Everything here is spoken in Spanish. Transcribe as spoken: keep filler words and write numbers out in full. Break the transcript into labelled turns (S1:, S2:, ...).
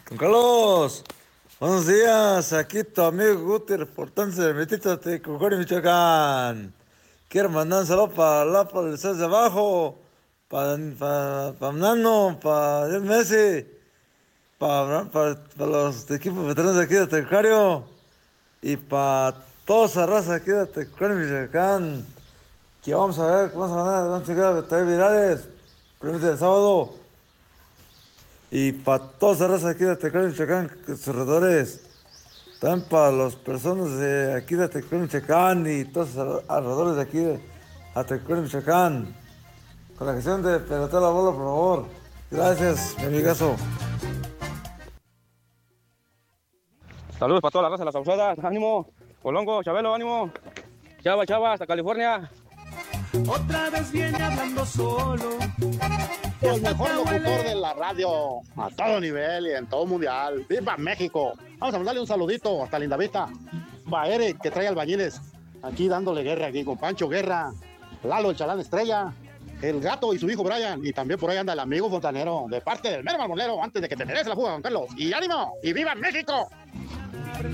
S1: Don Carlos, buenos días. Aquí tu amigo Guti, reportándose del Metito de Cucori, Michoacán. Quiero mandar un saludo para la para el César de abajo, para pa, pa Nano, para el Messi, para los equipos veteranos de aquí de Tecario y para toda esa raza aquí de Tecucori, Michoacán. Que vamos a ver, vamos a ganar, vamos a llegar a traer virales, primero del sábado. Y para todas las razas aquí de Tecucori, Michoacán, sus alrededores. También para las personas de aquí de Tecucori, Michoacán y todos los alrededores de aquí de Tecucori, Michoacán. Con la gestión de pelotear la bola, por favor. Gracias, mi amigazo.
S2: Saludos para toda la raza de las Saucedas. Ánimo. Colongo, Chabelo, ánimo. Chava, Chava, hasta California.
S3: Otra vez viene hablando solo.
S4: El mejor locutor de la radio a todo nivel y en todo mundial. ¡Viva México! Vamos a mandarle un saludito hasta Lindavista. Va Eric, que trae albañiles aquí dándole guerra aquí con Pancho Guerra, Lalo el Chalán Estrella, el Gato y su hijo Brian. Y también por ahí anda el amigo Fontanero, de parte del mero marmolero, antes de que te merezca la fuga, Juan Carlos. ¡Y ánimo! ¡Y viva México!